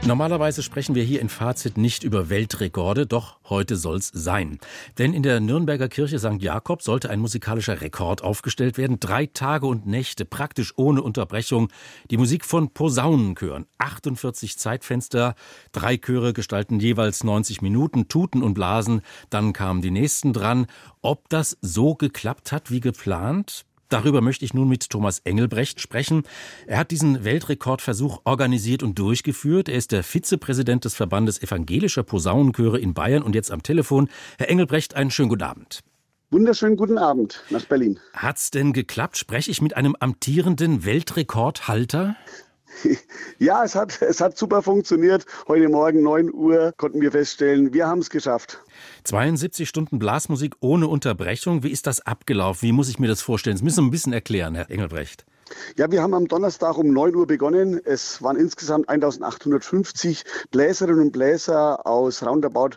Normalerweise sprechen wir hier in Fazit nicht über Weltrekorde, doch heute soll's sein. Denn in der Nürnberger Kirche St. Jakob sollte ein musikalischer Rekord aufgestellt werden. 3 Tage und Nächte, praktisch ohne Unterbrechung. Die Musik von Posaunenchören. 48 Zeitfenster, 3 Chöre gestalten jeweils 90 Minuten, tuten und blasen. Dann kamen die nächsten dran. Ob das so geklappt hat wie geplant? Darüber möchte ich nun mit Thomas Engelbrecht sprechen. Er hat diesen Weltrekordversuch organisiert und durchgeführt. Er ist der Vizepräsident des Verbandes evangelischer Posaunenchöre in Bayern und jetzt am Telefon. Herr Engelbrecht, einen schönen guten Abend. Wunderschönen guten Abend nach Berlin. Hat's denn geklappt? Spreche ich mit einem amtierenden Weltrekordhalter? Ja, es hat super funktioniert. Heute Morgen 9 Uhr konnten wir feststellen, wir haben es geschafft. 72 Stunden Blasmusik ohne Unterbrechung. Wie ist das abgelaufen? Wie muss ich mir das vorstellen? Das müssen Sie ein bisschen erklären, Herr Engelbrecht. Ja, wir haben am Donnerstag um 9 Uhr begonnen. Es waren insgesamt 1850 Bläserinnen und Bläser aus roundabout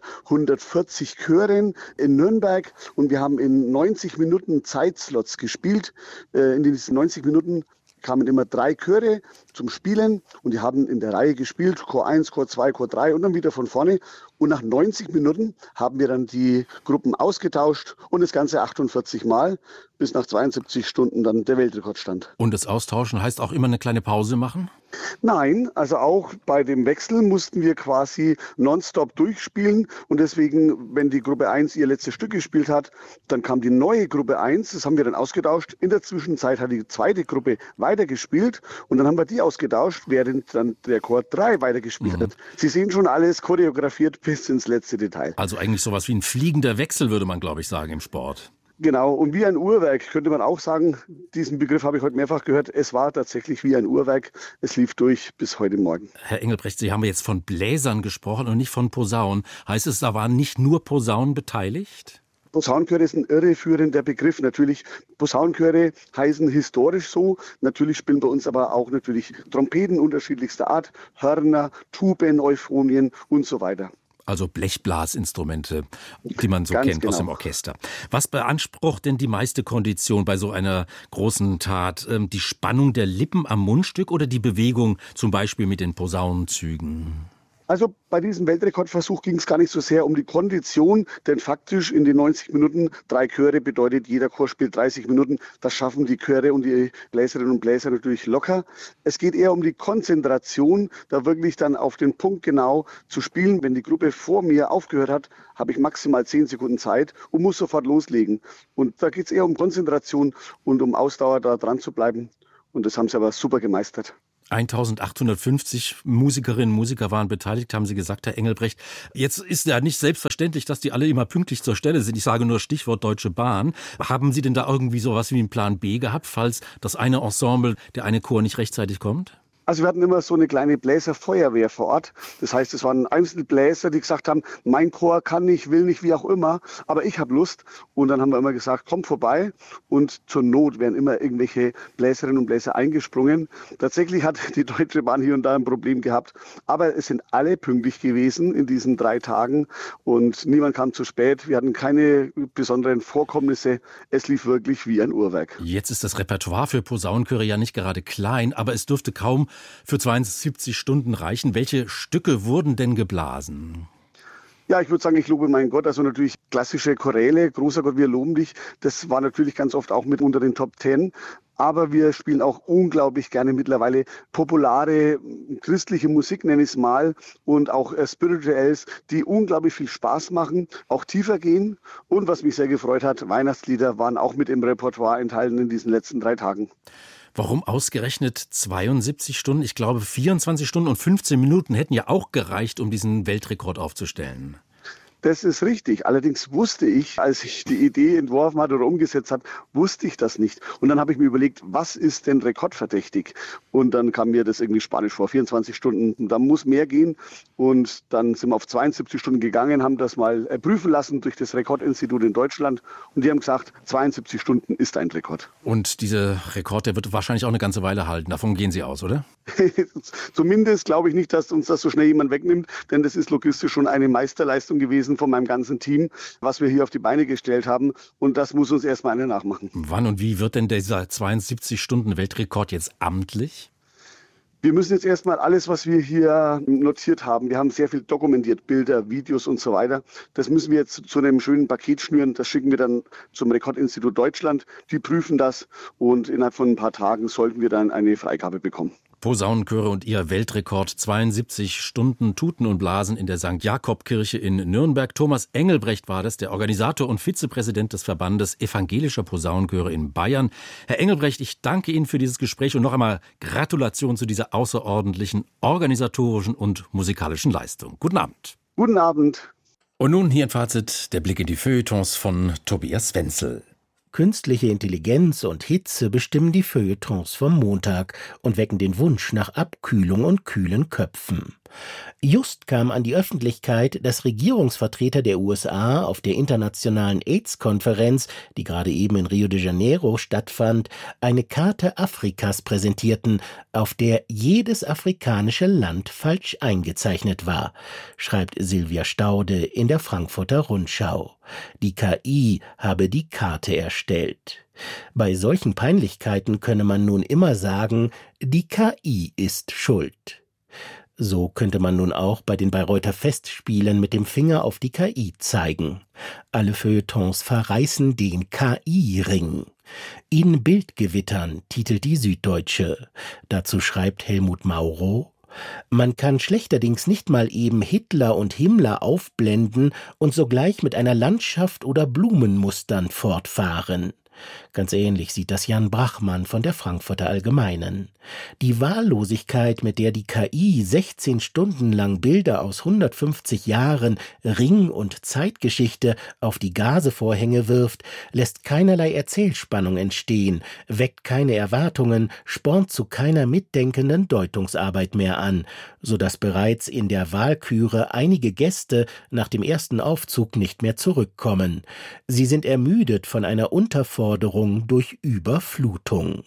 140 Chören in Nürnberg. Und wir haben in 90 Minuten Zeitslots gespielt. In diesen 90 Minuten kamen immer 3 Chöre zum Spielen und die haben in der Reihe gespielt, Chor 1, Chor 2, Chor 3 und dann wieder von vorne. Und nach 90 Minuten haben wir dann die Gruppen ausgetauscht und das Ganze 48 Mal, bis nach 72 Stunden dann der Weltrekord stand. Und das Austauschen heißt auch immer eine kleine Pause machen? Nein, also auch bei dem Wechsel mussten wir quasi nonstop durchspielen und deswegen, wenn die Gruppe 1 ihr letztes Stück gespielt hat, dann kam die neue Gruppe 1, das haben wir dann ausgetauscht. In der Zwischenzeit hat die zweite Gruppe weitergespielt und dann haben wir die ausgetauscht, während dann der Chor 3 weitergespielt hat. Sie sehen schon alles choreografiert bis ins letzte Detail. Also eigentlich sowas wie ein fliegender Wechsel, würde man, glaube ich, sagen im Sport. Genau, und wie ein Uhrwerk könnte man auch sagen, diesen Begriff habe ich heute mehrfach gehört, es war tatsächlich wie ein Uhrwerk, es lief durch bis heute Morgen. Herr Engelbrecht, Sie haben jetzt von Bläsern gesprochen und nicht von Posaunen. Heißt es, da waren nicht nur Posaunen beteiligt? Posaunenchöre ist ein irreführender Begriff. Natürlich, Posaunenchöre heißen historisch so. Natürlich spielen bei uns aber auch natürlich Trompeten unterschiedlichster Art, Hörner, Tuben, Euphonien und so weiter. Also Blechblasinstrumente, die man so Ganz kennt genau. aus dem Orchester. Was beansprucht denn die meiste Kondition bei so einer großen Tat? Die Spannung der Lippen am Mundstück oder die Bewegung zum Beispiel mit den Posaunenzügen? Also bei diesem Weltrekordversuch ging es gar nicht so sehr um die Kondition, denn faktisch in den 90 Minuten 3 Chöre bedeutet, jeder Chor spielt 30 Minuten. Das schaffen die Chöre und die Bläserinnen und Bläser natürlich locker. Es geht eher um die Konzentration, da wirklich dann auf den Punkt genau zu spielen. Wenn die Gruppe vor mir aufgehört hat, habe ich maximal 10 Sekunden Zeit und muss sofort loslegen. Und da geht es eher um Konzentration und um Ausdauer, da dran zu bleiben. Und das haben sie aber super gemeistert. 1850 Musikerinnen und Musiker waren beteiligt, haben Sie gesagt, Herr Engelbrecht. Jetzt ist ja nicht selbstverständlich, dass die alle immer pünktlich zur Stelle sind. Ich sage nur Stichwort Deutsche Bahn. Haben Sie denn da irgendwie sowas wie einen Plan B gehabt, falls das eine Ensemble, der eine Chor nicht rechtzeitig kommt? Also wir hatten immer so eine kleine Bläserfeuerwehr vor Ort. Das heißt, es waren einzelne Bläser, die gesagt haben, mein Chor kann nicht, will nicht, wie auch immer, aber ich habe Lust. Und dann haben wir immer gesagt, komm vorbei. Und zur Not wären immer irgendwelche Bläserinnen und Bläser eingesprungen. Tatsächlich hat die Deutsche Bahn hier und da ein Problem gehabt. Aber es sind alle pünktlich gewesen in diesen 3 Tagen. Und niemand kam zu spät. Wir hatten keine besonderen Vorkommnisse. Es lief wirklich wie ein Uhrwerk. Jetzt ist das Repertoire für Posaunenchöre ja nicht gerade klein, aber es dürfte kaum für 72 Stunden reichen. Welche Stücke wurden denn geblasen? Ja, ich würde sagen, ich lobe meinen Gott. Also natürlich klassische Choräle, großer Gott, wir loben dich. Das war natürlich ganz oft auch mit unter den Top 10. Aber wir spielen auch unglaublich gerne mittlerweile populare christliche Musik, nenne ich es mal, und auch Spirituals, die unglaublich viel Spaß machen, auch tiefer gehen. Und was mich sehr gefreut hat, Weihnachtslieder waren auch mit im Repertoire enthalten in diesen letzten 3 Tagen. Warum ausgerechnet 72 Stunden? Ich glaube, 24 Stunden und 15 Minuten hätten ja auch gereicht, um diesen Weltrekord aufzustellen. Das ist richtig. Allerdings wusste ich, als ich die Idee entworfen hatte oder umgesetzt habe, wusste ich das nicht. Und dann habe ich mir überlegt, was ist denn rekordverdächtig? Und dann kam mir das irgendwie spanisch vor, 24 Stunden. Da muss mehr gehen. Und dann sind wir auf 72 Stunden gegangen, haben das mal prüfen lassen durch das Rekordinstitut in Deutschland. Und die haben gesagt, 72 Stunden ist ein Rekord. Und dieser Rekord, der wird wahrscheinlich auch eine ganze Weile halten. Davon gehen Sie aus, oder? Zumindest glaube ich nicht, dass uns das so schnell jemand wegnimmt, denn das ist logistisch schon eine Meisterleistung gewesen von meinem ganzen Team, was wir hier auf die Beine gestellt haben. Und das muss uns erstmal einer nachmachen. Wann und wie wird denn dieser 72-Stunden-Weltrekord jetzt amtlich? Wir müssen jetzt erstmal alles, was wir hier notiert haben, wir haben sehr viel dokumentiert, Bilder, Videos und so weiter. Das müssen wir jetzt zu einem schönen Paket schnüren. Das schicken wir dann zum Rekordinstitut Deutschland. Die prüfen das und innerhalb von ein paar Tagen sollten wir dann eine Freigabe bekommen. Posaunenchöre und ihr Weltrekord 72 Stunden Tuten und Blasen in der St. Jakob-Kirche in Nürnberg. Thomas Engelbrecht war das, der Organisator und Vizepräsident des Verbandes Evangelischer Posaunenchöre in Bayern. Herr Engelbrecht, ich danke Ihnen für dieses Gespräch und noch einmal Gratulation zu dieser außerordentlichen organisatorischen und musikalischen Leistung. Guten Abend. Guten Abend. Und nun hier ein Fazit, der Blick in die Feuilletons von Tobias Wenzel. Künstliche Intelligenz und Hitze bestimmen die Feuilletons vom Montag und wecken den Wunsch nach Abkühlung und kühlen Köpfen. Just kam an die Öffentlichkeit, dass Regierungsvertreter der USA auf der internationalen AIDS-Konferenz, die gerade eben in Rio de Janeiro stattfand, eine Karte Afrikas präsentierten, auf der jedes afrikanische Land falsch eingezeichnet war, schreibt Silvia Staude in der Frankfurter Rundschau. Die KI habe die Karte erstellt. Bei solchen Peinlichkeiten könne man nun immer sagen, die KI ist schuld. So könnte man nun auch bei den Bayreuther Festspielen mit dem Finger auf die KI zeigen. Alle Feuilletons verreißen den KI-Ring. In Bildgewittern titelt die Süddeutsche. Dazu schreibt Helmut Mauro: Man kann schlechterdings nicht mal eben Hitler und Himmler aufblenden und sogleich mit einer Landschaft oder Blumenmustern fortfahren. Ganz ähnlich sieht das Jan Brachmann von der Frankfurter Allgemeinen. Die Wahllosigkeit, mit der die KI 16 Stunden lang Bilder aus 150 Jahren Ring- und Zeitgeschichte auf die Gasevorhänge wirft, lässt keinerlei Erzählspannung entstehen, weckt keine Erwartungen, spornt zu keiner mitdenkenden Deutungsarbeit mehr an, sodass bereits in der Walküre einige Gäste nach dem ersten Aufzug nicht mehr zurückkommen. Sie sind ermüdet von einer Unterforderung durch Überflutung.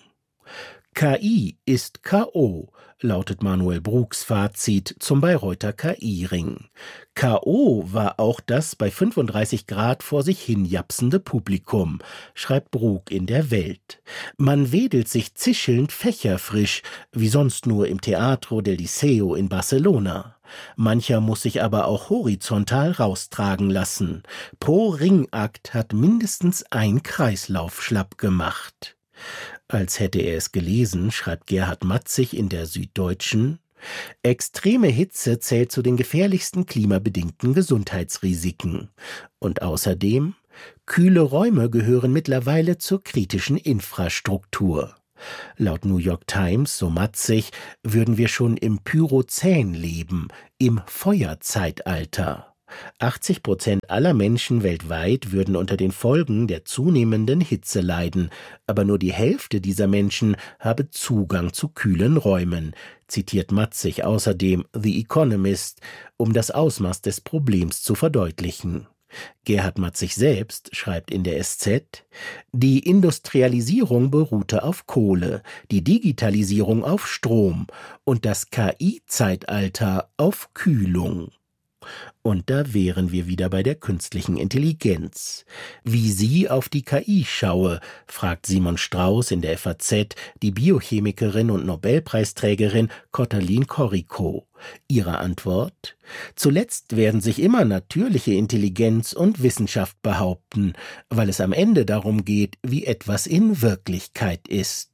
KI ist K.O., lautet Manuel Brugs Fazit zum Bayreuther KI-Ring. K.O. war auch das bei 35 Grad vor sich hinjapsende Publikum, schreibt Brug in der Welt. Man wedelt sich zischelnd fächerfrisch, wie sonst nur im Teatro del Liceo in Barcelona. Mancher muss sich aber auch horizontal raustragen lassen. Pro Ringakt hat mindestens ein Kreislauf schlapp gemacht. Als hätte er es gelesen, schreibt Gerhard Matzig in der Süddeutschen: Extreme Hitze zählt zu den gefährlichsten klimabedingten Gesundheitsrisiken. Und außerdem: Kühle Räume gehören mittlerweile zur kritischen Infrastruktur. Laut New York Times, so Matzig, würden wir schon im Pyrozän leben, im Feuerzeitalter. 80% aller Menschen weltweit würden unter den Folgen der zunehmenden Hitze leiden, aber nur die Hälfte dieser Menschen habe Zugang zu kühlen Räumen, zitiert Matzig außerdem The Economist, um das Ausmaß des Problems zu verdeutlichen. Gerhard Matzig selbst schreibt in der SZ: Die Industrialisierung beruhte auf Kohle, die Digitalisierung auf Strom und das KI-Zeitalter auf Kühlung. Und da wären wir wieder bei der künstlichen Intelligenz. Wie sie auf die KI schaue, fragt Simon Strauß in der FAZ die Biochemikerin und Nobelpreisträgerin Kotalin Koriko. Ihre Antwort: Zuletzt werden sich immer natürliche Intelligenz und Wissenschaft behaupten, weil es am Ende darum geht, wie etwas in Wirklichkeit ist.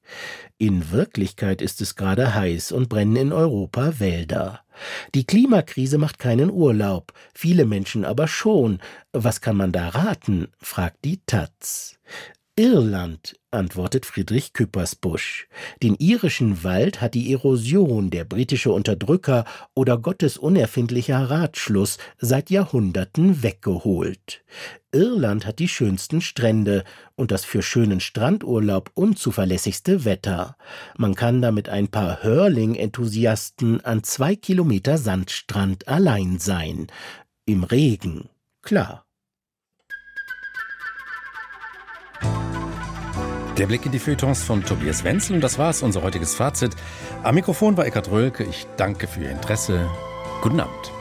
In Wirklichkeit ist es gerade heiß und brennen in Europa Wälder. Die Klimakrise macht keinen Urlaub, viele Menschen aber schon. Was kann man da raten, fragt die taz. Irland, antwortet Friedrich Küppersbusch. Den irischen Wald hat die Erosion, der britische Unterdrücker oder Gottes unerfindlicher Ratschluss seit Jahrhunderten weggeholt. Irland hat die schönsten Strände und das für schönen Strandurlaub unzuverlässigste Wetter. Man kann da mit ein paar Hurling-Enthusiasten an 2 Kilometer Sandstrand allein sein. Im Regen, klar. Der Blick in die Feuilletons von Tobias Wenzel. Und das war's, unser heutiges Fazit. Am Mikrofon war Eckhard Röhlke. Ich danke für Ihr Interesse. Guten Abend.